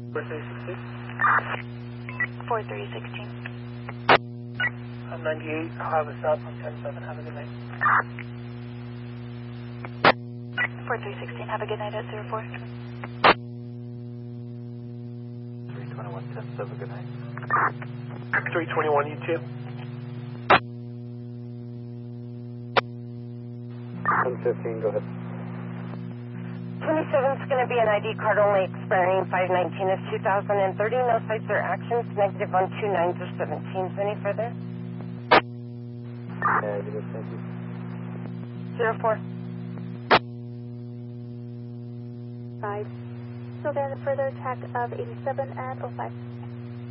4316. 4316. I'm 98. I'll have a stop on 107. Have a good night. 4316. Have a good night at 04. 321, 107. Good night. 321, you too. 115, go ahead. 27 is going to be an ID card only expiring 519 of 2030. No sites or actions. Negative on 29s or 17s. Any further? Negative, thank you. 04. 5. So then further attack of 87 at 05.